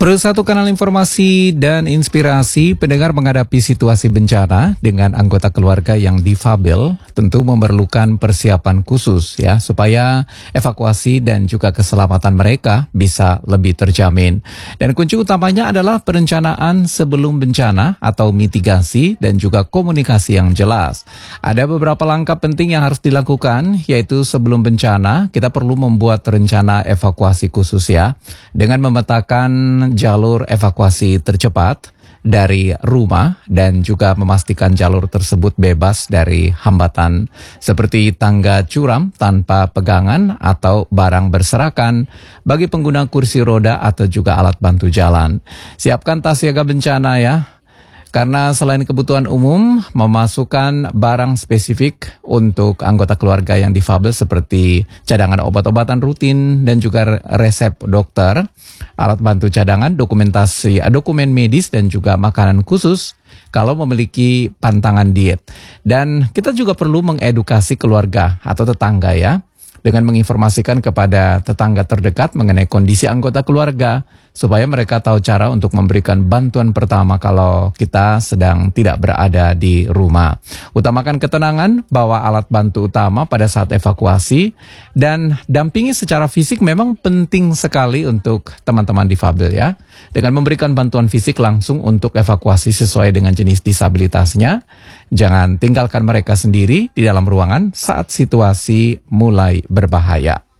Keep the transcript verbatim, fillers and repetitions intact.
Perlu satu kanal informasi dan inspirasi pendengar menghadapi situasi bencana dengan anggota keluarga yang difabel tentu memerlukan persiapan khusus ya supaya evakuasi dan juga keselamatan mereka bisa lebih terjamin. Dan kunci utamanya adalah perencanaan sebelum bencana atau mitigasi dan juga komunikasi yang jelas. Ada beberapa langkah penting yang harus dilakukan, yaitu sebelum bencana kita perlu membuat rencana evakuasi khusus ya dengan memetakan jalur evakuasi tercepat dari rumah dan juga memastikan jalur tersebut bebas dari hambatan seperti tangga curam tanpa pegangan atau barang berserakan bagi pengguna kursi roda atau juga alat bantu jalan. Siapkan tas siaga bencana ya. Karena selain kebutuhan umum, memasukkan barang spesifik untuk anggota keluarga yang difabel seperti cadangan obat-obatan rutin dan juga resep dokter, alat bantu cadangan, dokumentasi, dokumen medis dan juga makanan khusus kalau memiliki pantangan diet. Dan kita juga perlu mengedukasi keluarga atau tetangga ya, dengan menginformasikan kepada tetangga terdekat mengenai kondisi anggota keluarga supaya mereka tahu cara untuk memberikan bantuan pertama kalau kita sedang tidak berada di rumah. Utamakan ketenangan, bawa alat bantu utama pada saat evakuasi, dan dampingi secara fisik memang penting sekali untuk teman-teman difabel ya. Dengan memberikan bantuan fisik langsung untuk evakuasi sesuai dengan jenis disabilitasnya. Jangan tinggalkan mereka sendiri di dalam ruangan saat situasi mulai berbahaya.